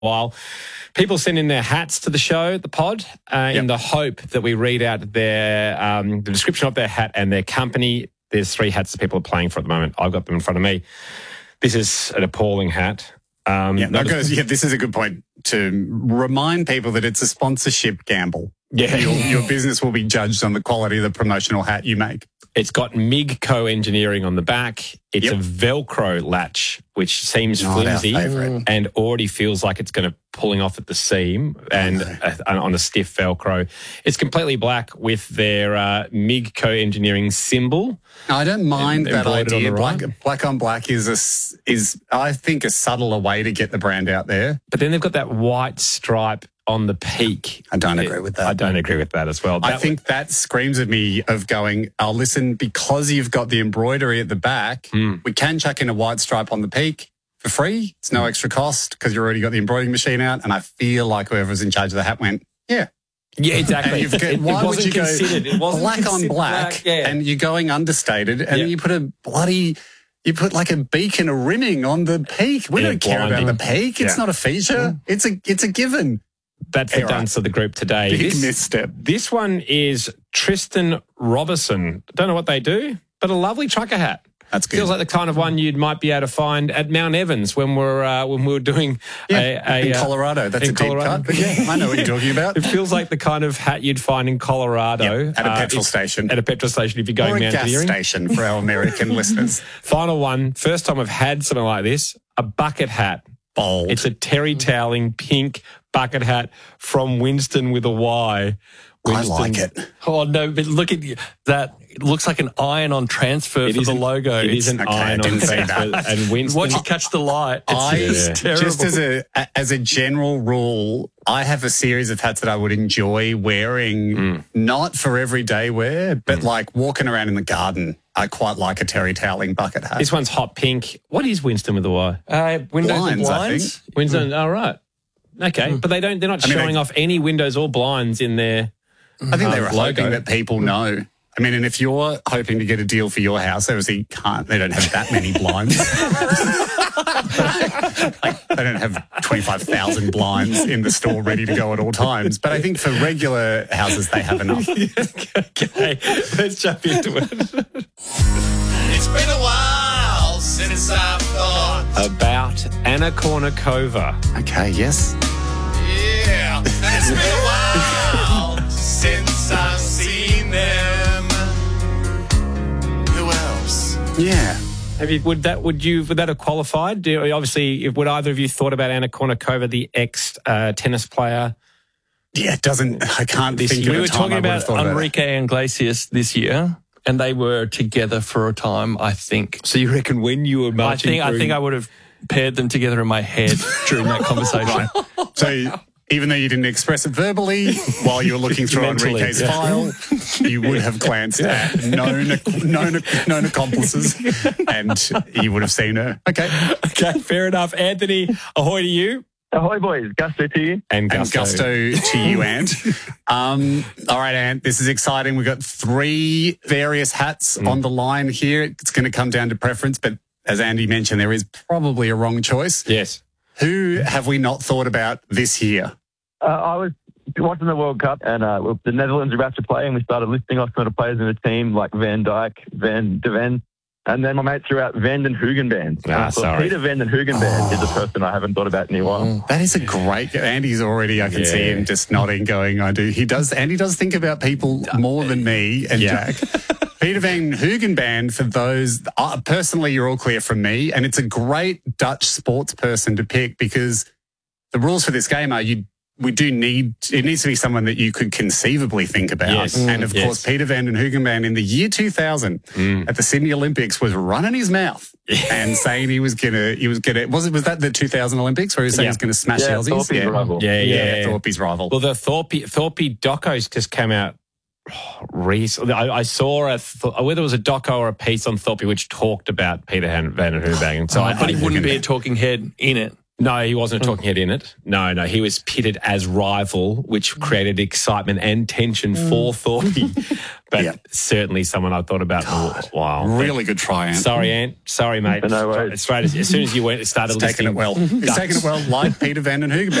while. People send in their hats to the show, the pod, in the hope that we read out their the description of their hat and their company. There's 3 hats that people are playing for at the moment. I've got them in front of me. This is an appalling hat. This is a good point to remind people that it's a sponsorship gamble. Yeah. Your business will be judged on the quality of the promotional hat you make. It's got MIGCO engineering on the back. It's a Velcro latch, which seems flimsy and already feels like it's going to pulling off at the seam and on a stiff Velcro. It's completely black with their MIGCO engineering symbol. I don't mind that idea. Right. Black on black is I think a subtler way to get the brand out there. But then they've got that white stripe on the peak. I don't agree with that. I don't agree with that as well. I think that screams at me of going, oh, listen, because you've got the embroidery at the back, we can chuck in a white stripe on the peak for free. It's no extra cost because you've already got the embroidering machine out. And I feel like whoever's in charge of the hat went, yeah, exactly. Why would you go black on black and you're going understated and you put you put like a beacon, a rimming on the peak. We don't care about the peak. It's not a feature. It's a given. That's the dunce of the group today. Big misstep. This one is Tristan Robertson. Don't know what they do, but a lovely trucker hat. That's good. Feels like the kind of one you might be able to find at Mount Evans when we were doing in Colorado. That's a deep cut. But I know what you're talking about. It feels like the kind of hat you'd find in Colorado at a petrol station. At a petrol station if you're going mountaineering. Or a gas station for our American listeners. Final one. First time I've had something like this. A bucket hat. Bold. It's a terry toweling pink bucket hat from Winston with a Y. Winston. I like it. Oh, no, but look at that. It looks like an iron-on transfer for the logo. It is an iron-on transfer. And Winston... Once you catch the light, it's terrible. Just as a general rule, I have a series of hats that I would enjoy wearing, not for everyday wear, but like walking around in the garden. I quite like a terry toweling bucket hat. This one's hot pink. What is Winston with a Y? Windows and blinds. I think. Winston, right. Okay, but they're not showing off any windows or blinds in their I think they were logo. hoping that people know. I mean, and if you're hoping to get a deal for your house, obviously they don't have that many blinds. They don't have 25,000 blinds in the store ready to go at all times. But I think for regular houses, they have enough. Okay, let's jump into it. It's been a while since I've thought about Anna Kournikova. Okay, yes. Yeah, it's been a while since I've seen them. Who else? Yeah. Would that have qualified? Obviously, would either of you thought about Anna Kournikova, the ex-tennis player? Yeah, it doesn't. I can't think of a time. We were talking about Enrique Iglesias this year, and they were together for a time, I think. So you reckon when you were marching I think I would have paired them together in my head during that conversation. Right. So even though you didn't express it verbally while you were looking through Enrique's file, you would have glanced at known accomplices and you would have seen her. Okay, fair enough. Anthony, ahoy to you. Ahoy, boys. Gusto to you. And gusto to you, Ant. All right, Ant, this is exciting. We've got 3 various hats on the line here. It's going to come down to preference, but as Andy mentioned, there is probably a wrong choice. Yes. Who have we not thought about this year? I was watching the World Cup and the Netherlands were about to play and we started listing off some of the players in the team like Van Dijk, Van de Ven, and then my mate threw out Van den Hoogenband. Peter Van den Hoogenband is a person I haven't thought about in a while. That is a great... Andy's already, I can see him just nodding, going, Andy does think about people more than me and Jack. Peter Van Hoogenband, for those, personally, you're all clear from me, and it's a great Dutch sports person to pick because the rules for this game are it needs to be someone that you could conceivably think about. Yes. And of course, Peter Van den Hoogenband in the year 2000 at the Sydney Olympics was running his mouth and saying he was gonna, was that the 2000 Olympics where he was saying he was going to smash the Aussies? Thorpe's rival. Thorpe's rival. Well, the Thorpe docos just came out recently. I saw whether it was a doco or a piece on Thorpe which talked about Peter Van den Hoogenband. So but he wouldn't be a talking head in it. No, he wasn't a talking head in it. No, he was pitted as rival, which created excitement and tension for Thorny. But certainly someone I thought about in a while. Really good try, Ant. Sorry, Ant. Sorry, mate. No worries. Straight as soon as you started listening. He's taking it well. He's taking it well, like Peter Van den Hoogenband.